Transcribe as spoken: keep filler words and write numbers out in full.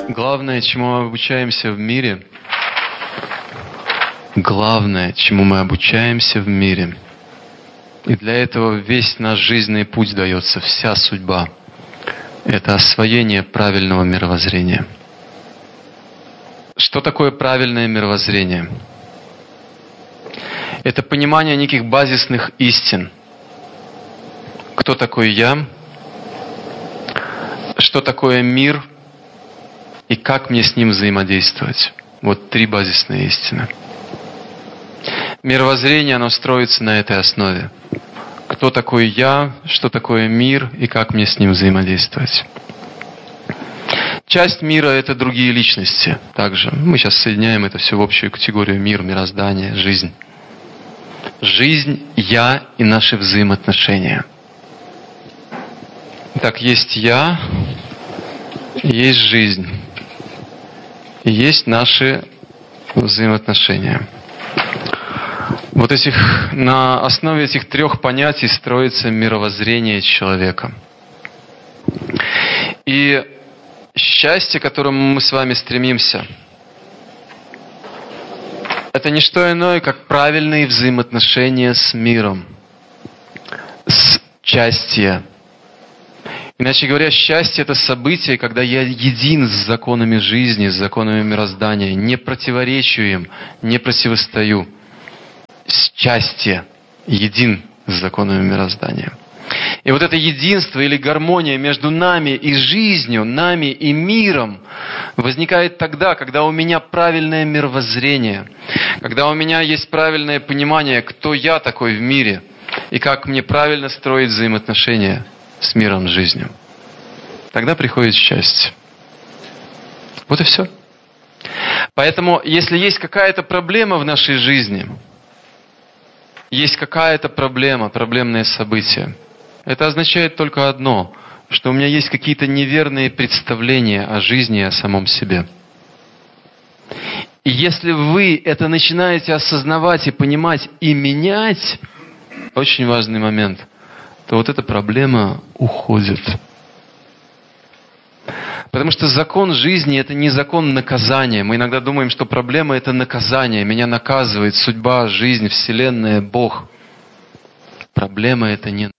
Главное, чему мы обучаемся в мире, главное, чему мы обучаемся в мире, и для этого весь наш жизненный путь дается, вся судьба, это освоение правильного мировоззрения. Что такое правильное мировоззрение? Это понимание неких базисных истин. Кто такой я? Что такое мир? И как мне с ним взаимодействовать? Вот три базисные истины. Мировоззрение, оно строится на этой основе. Кто такой я? Что такое мир? И как мне с ним взаимодействовать? Часть мира — это другие личности. Также мы сейчас соединяем это все в общую категорию мир, мироздание, жизнь. Жизнь, я и наши взаимоотношения. Так, есть я, есть жизнь, и есть наши взаимоотношения. Вот этих, на основе этих трех понятий строится мировоззрение человека. И счастье, к которому мы с вами стремимся, это не что иное, как правильные взаимоотношения с миром, с счастьем. Иначе говоря, счастье — это событие, когда я един с законами жизни, с законами мироздания, не противоречу им, не противостою. Счастье един с законами мироздания. И вот это единство или гармония между нами и жизнью, нами и миром возникает тогда, когда у меня правильное мировоззрение, когда у меня есть правильное понимание, кто я такой в мире, и как мне правильно строить взаимоотношения с миром, с жизнью. Тогда приходит счастье. Вот и все. Поэтому, если есть какая-то проблема в нашей жизни, есть какая-то проблема, проблемное событие, это означает только одно, что у меня есть какие-то неверные представления о жизни и о самом себе. И если вы это начинаете осознавать и понимать и менять, очень важный момент, то вот эта проблема уходит. Потому что закон жизни — это не закон наказания. Мы иногда думаем, что проблема — это наказание. Меня наказывает судьба, жизнь, Вселенная, Бог. Проблема — это не